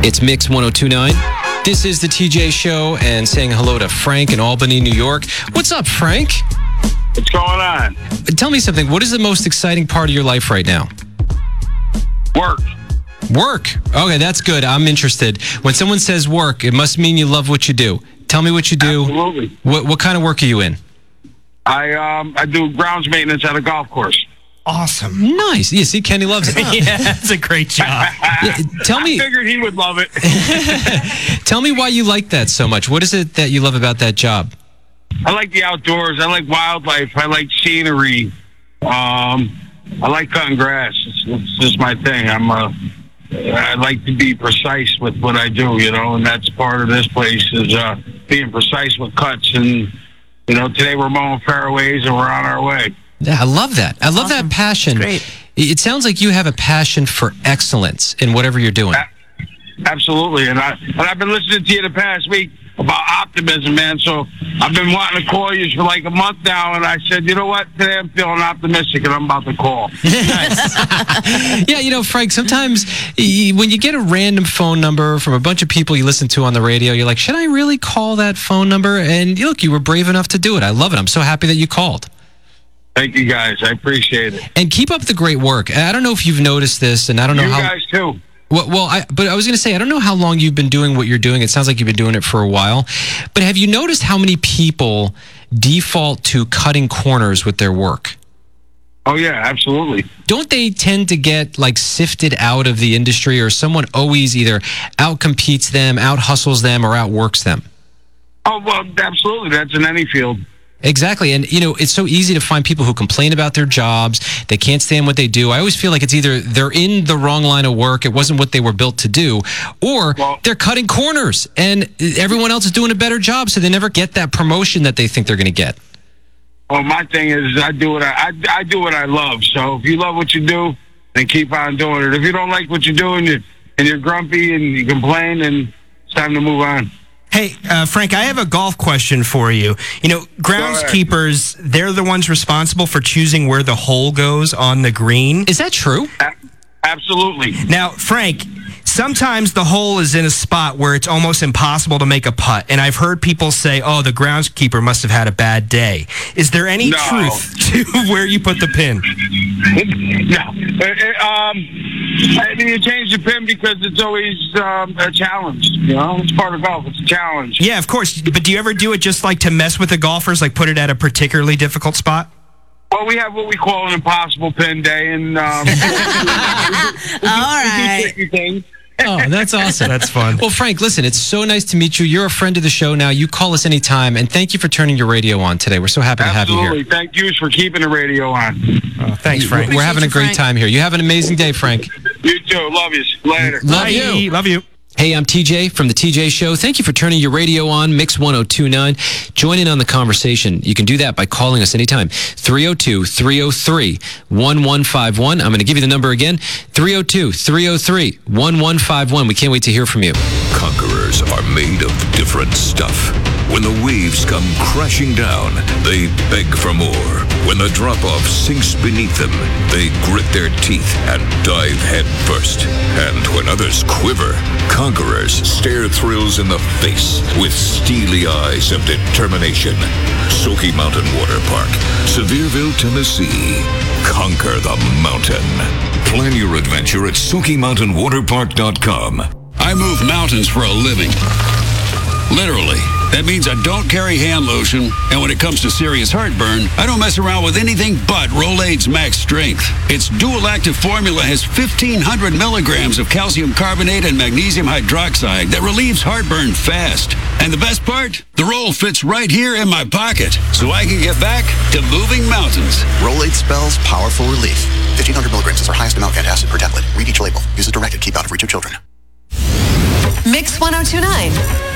It's Mix 1029. This is the TJ Show, and saying hello to Frank in Albany, New York. What's up, Frank? What's going on? Tell me something. What is the most exciting part of your life right now? Work. Work. Okay, that's good. I'm interested. When someone says work, it must mean you love what you do. Tell me what you do. Absolutely. What kind of work are you in? I do grounds maintenance at a golf course. Awesome. Nice. You see, Kenny loves it. Yeah, that's a great job. Yeah, tell me. I figured he would love it. Tell me why you like that so much. What is it that you love about that job? I like the outdoors. I like wildlife. I like scenery. I like cutting grass. It's just my thing. I like to be precise with what I do, and that's part of this place is being precise with cuts. And, today we're mowing fairways and we're on our way. Yeah, I love that. I love that passion. Great. It sounds like you have a passion for excellence in whatever you're doing. Absolutely. And I've been listening to you the past week about optimism, man. So I've been wanting to call you for like a month now, and I said, you know what? Today I'm feeling optimistic, and I'm about to call. Yeah, Frank, sometimes when you get a random phone number from a bunch of people you listen to on the radio, you're like, should I really call that phone number? And look, you were brave enough to do it. I love it. I'm so happy that you called. Thank you, guys. I appreciate it. And keep up the great work. I don't know if you've noticed this, and I don't know how... You guys, too. But I was going to say, I don't know how long you've been doing what you're doing. It sounds like you've been doing it for a while. But have you noticed how many people default to cutting corners with their work? Oh, yeah, absolutely. Don't they tend to get sifted out of the industry, or someone always either outcompetes them, out-hustles them, or outworks them? Oh, well, absolutely. That's in any field. Exactly. And, it's so easy to find people who complain about their jobs. They can't stand what they do. I always feel like it's either they're in the wrong line of work, it wasn't what they were built to do, or they're cutting corners and everyone else is doing a better job, so they never get that promotion that they think they're going to get. Well, my thing is I do what I love. So if you love what you do, then keep on doing it. If you don't like what you do and you're grumpy and you complain, then it's time to move on. Hey, Frank, I have a golf question for you. Groundskeepers, they're the ones responsible for choosing where the hole goes on the green. Is that true? Absolutely. Now, Frank, sometimes the hole is in a spot where it's almost impossible to make a putt. And I've heard people say, the groundskeeper must have had a bad day. Is there any truth to where you put the pin? No. You change the pin because it's always a challenge. It's part of golf. It's a challenge. Yeah, of course. But do you ever do it just to mess with the golfers, put it at a particularly difficult spot? Well, we have what we call an impossible pin day, and all right. Oh, that's awesome. That's fun. Well, Frank, listen, it's so nice to meet you. You're a friend of the show now. You call us anytime, and thank you for turning your radio on today. We're so happy to have you here. Absolutely. Thank you for keeping the radio on. Oh, thanks, Frank. We're having a great Frank. time here. You have an amazing day, Frank. You too. Love you. Later. Love you. Love you. Hey, I'm TJ from the TJ Show. Thank you for turning your radio on, Mix 1029. Join in on the conversation. You can do that by calling us anytime. 302-303-1151. I'm going to give you the number again. 302-303-1151. We can't wait to hear from you. Conquerors are made of different stuff. When the waves come crashing down, they beg for more. When the drop-off sinks beneath them, they grit their teeth and dive head first. And when others quiver, conquerors stare thrills in the face with steely eyes of determination. Smoky Mountain Water Park, Sevierville, Tennessee. Conquer the mountain. Plan your adventure at SmokyMountainWaterPark.com. I move mountains for a living. Literally. That means I don't carry hand lotion, and when it comes to serious heartburn, I don't mess around with anything but Rolaids Max Strength. Its dual-active formula has 1,500 milligrams of calcium carbonate and magnesium hydroxide that relieves heartburn fast. And the best part? The roll fits right here in my pocket, so I can get back to moving mountains. Rolaids spells powerful relief. 1,500 milligrams is our highest amount antacid per tablet. Read each label. Use as directed. Keep out of reach of children. Mix 1029.